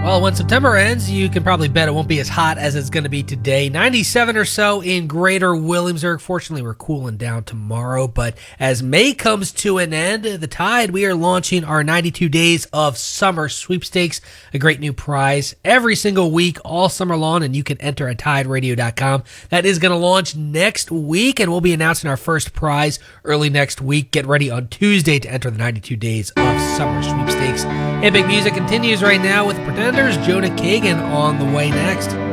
Well, when September ends, you can probably bet it won't be as hot as it's going to be today. 97 or so in greater Williamsburg. Fortunately, we're cooling down tomorrow. But as May comes to an end, the Tide, we are launching our 92 Days of Summer Sweepstakes, a great new prize every single week, all summer long, and you can enter at TideRadio.com. That is going to launch next week, and we'll be announcing our first prize early next week. Get ready on Tuesday to enter the 92 Days of Summer Sweepstakes. And big music continues right now with Pretenders. Jonah Kagan on the way next.